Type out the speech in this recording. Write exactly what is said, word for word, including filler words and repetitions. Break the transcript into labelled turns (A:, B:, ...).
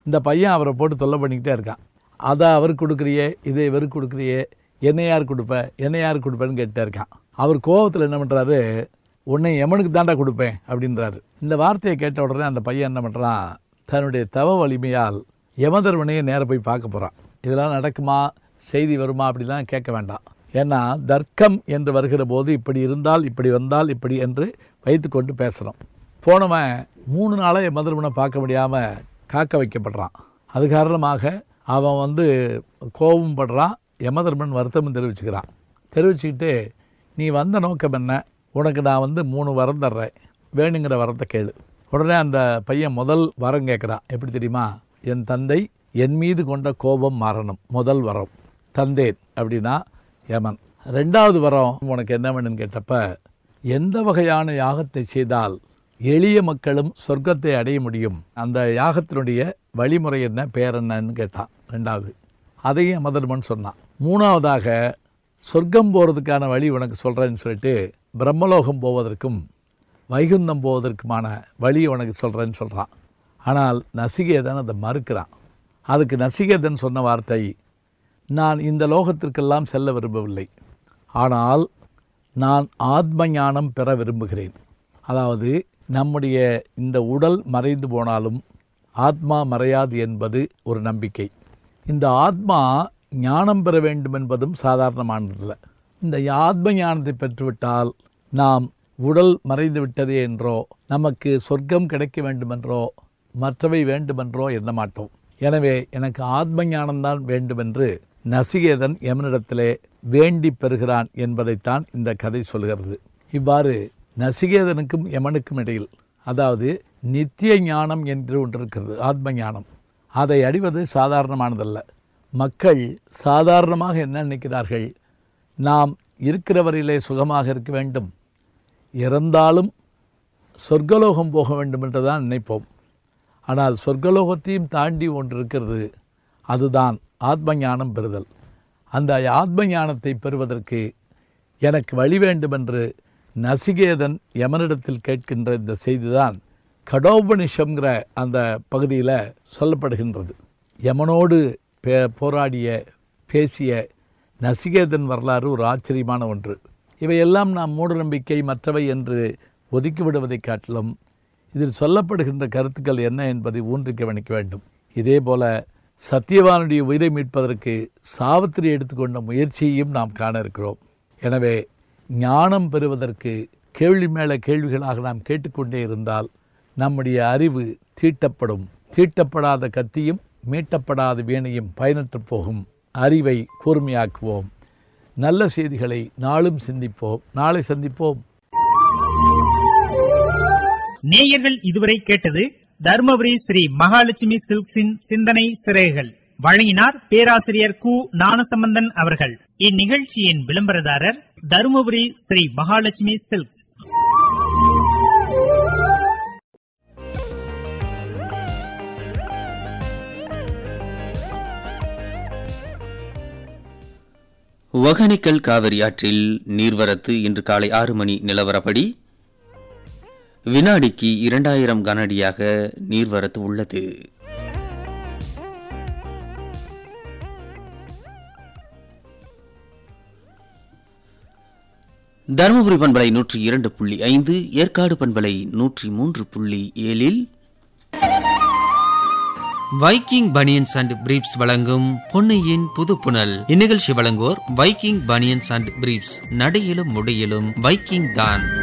A: இந்த பையன் அவரை போட்டு தொல்லை பண்ணிக்கிட்டே இருக்கான். அதை அவருக்கு கொடுக்குறியே, இதை இவருக்கு கொடுக்குறியே, என்ன யார் கொடுப்ப என்ன யார் கொடுப்பேன்னு கேட்டே இருக்கான். அவர் கோபத்தில் என்ன பண்ணுறாரு, உன்னை எமனுக்கு தாண்டா கொடுப்பேன் அப்படின்றாரு. இந்த வார்த்தையை கேட்ட உடனே அந்த பையன் என்ன பண்ணுறான், தன்னுடைய தவ வலிமையால் யமதர்மனையை நேர போய் பார்க்க போகிறான். இதெல்லாம் நடக்குமா, செய்தி வருமா அப்படிலாம் கேட்க வேண்டாம். ஏன்னா தர்க்கம் என்று வருகிற போது இப்படி இருந்தால் இப்படி வந்தால் இப்படி என்று வைத்து கொண்டு பேசுகிறோம். போனவன் மூணு நாளாக யமதர்மனை பார்க்க முடியாமல் காக்க வைக்கப்படுறான். அது காரணமாக அவன் வந்து கோபம் படுறான். யமதர்மன் வருத்தமும் தெரிவிச்சுக்கிறான். தெரிவிச்சுக்கிட்டு, நீ வந்த நோக்கம் என்ன, உனக்கு நான் வந்து மூணு வரம் தர்றேன், வேணுங்கிற வரத்தை கேளு. உடனே அந்த பையன் முதல் வரம் கேட்குறான். எப்படி தெரியுமா, என் தந்தை என் மீது கொண்ட கோபம் மாறணும், முதல் வரம் தந்தேன் அப்படின்னா யமன். ரெண்டாவது வரம் உனக்கு என்ன வேணும்னு கேட்டப்ப, எந்த வகையான யாகத்தை செய்தால் எளிய மக்களும் சொர்க்கத்தை அடைய முடியும், அந்த யாகத்தினுடைய வழிமுறை என்ன, பேர் என்னன்னு கேட்டான். ரெண்டாவது அதையும் யமதர்மன் சொன்னான். மூணாவதாக சொர்க்கம் போகிறதுக்கான வழி உனக்கு சொல்கிறேன்னு சொல்லிட்டு பிரம்மலோகம் போவதற்கும் வைகுந்தம் போவதற்குமான வழி உனக்கு சொல்கிறேன்னு சொல்கிறான். ஆனால் நசிகேதன் அதை மறுக்கிறான். அதுக்கு நசிகேதன் சொன்ன வார்த்தை, நான் இந்த லோகத்திற்கெல்லாம் செல்ல விரும்பவில்லை, ஆனால் நான் ஆத்ம ஞானம் பெற விரும்புகிறேன். அதாவது நம்முடைய இந்த உடல் மறைந்து போனாலும் ஆத்மா மறையாது என்பது ஒரு நம்பிக்கை. இந்த ஆத்மா ஞானம் பெற வேண்டும் என்பதும் சாதாரணமானதில்லை. இந்த ஆத்ம ஞானத்தை பெற்றுவிட்டால் நாம் உடல் மறைந்து விட்டதே என்றோ, நமக்கு சொர்க்கம் கிடைக்க வேண்டுமென்றோ, மற்றவை வேண்டுமென்றோ எண்ண மாட்டோம். எனவே எனக்கு ஆத்ம ஞானம்தான் வேண்டுமென்று நசிகேதன் யமனிடத்திலே வேண்டி பெறுகிறான் என்பதைத்தான் இந்த கதை சொல்கிறது. இவ்வாறு நசிகேதனுக்கும் யமனுக்கும் இடையில், அதாவது நித்திய ஞானம் என்று ஒன்று இருக்கிறது, ஆத்ம ஞானம். அதை அடைவது சாதாரணமானதல்ல. மக்கள் சாதாரணமாக என்ன நினைக்கிறார்கள், நாம் இருக்கிறவரையிலே சுகமாக இருக்க வேண்டும், இறந்தாலும் சொர்க்கலோகம் போக வேண்டும் என்று தான் நினைப்போம். ஆனால் சொர்க்கலோகத்தையும் தாண்டி ஒன்று இருக்கிறது, அதுதான் ஆத்ம ஞானம் பெறுதல். அந்த ஆத்ம ஞானத்தை பெறுவதற்கு எனக்கு வழி வேண்டுமென்று நசிகேதன் யமனிடத்தில் கேட்கின்ற இந்த செய்திதான் கடோபனிஷம்ங்கிற அந்த பகுதியில் சொல்லப்படுகின்றது. யமனோடு பே போராடிய பேசிய நசிகேதன் வரலாறு ஒரு ஆச்சரியமான ஒன்று. இவையெல்லாம் நாம் மூடநம்பிக்கை மற்றவை என்று ஒதுக்கிவிடுவதை காட்டிலும் இதில் சொல்லப்படுகின்ற கருத்துக்கள் என்ன என்பதை ஊன்றி கவனிக்க வேண்டும். இதே போல சத்தியவானுடைய உயிரை மீட்பதற்கு சாவித்திரி எடுத்துக்கொண்ட முயற்சியையும் நாம் காண இருக்கிறோம். எனவே ஞானம் பெறுவதற்கு கேள்வி மேல கேள்விகளாக நாம் கேட்டுக்கொண்டே இருந்தால் நம்முடைய அறிவு தீட்டப்படும். தீட்டப்படாத கத்தியும் மீட்டப்படாத வீணையும் பயனற்று போகும். அறிவை கூர்மையாக்குவோம். நல்ல செய்திகளை நாளும் சிந்திப்போம். நாளை சந்திப்போம்.
B: நேயர்கள் இதுவரை கேட்டது தர்மபுரி ஸ்ரீ மகாலட்சுமி சில்க்ஸின் சிந்தனை சிறைகள். வழங்கினார் பேராசிரியர் கு ஞானசம்பந்தன் அவர்கள். இந்நிகழ்ச்சியின் விளம்பரதாரர் தர்மபுரி ஸ்ரீ மகாலட்சுமி சில்க்ஸ்.
C: ஒகேனக்கல் காவிரி ஆற்றில் நீர்வரத்து இன்று காலை ஆறு மணி நிலவரப்படி வினாடிக்கு இரண்டாயிரம் கனஅடியாக நீர்வரத்து உள்ளது. தருமபுரி பண்பலை நூற்றி இரண்டு புள்ளி ஐந்து, ஏற்காடு பண்பலை நூற்றி மூன்று புள்ளி ஏழில் வைக்கிங் பனியன்ஸ் அண்ட் பிரீப்ஸ் வழங்கும் பொன்னியின் புதுப்புணல். இந்நிகழ்ச்சி வழங்குவோர் வைக்கிங் பனியன்ஸ் அண்ட் பிரீப்ஸ். நடையிலும் முடியிலும் வைக்கிங் தான்.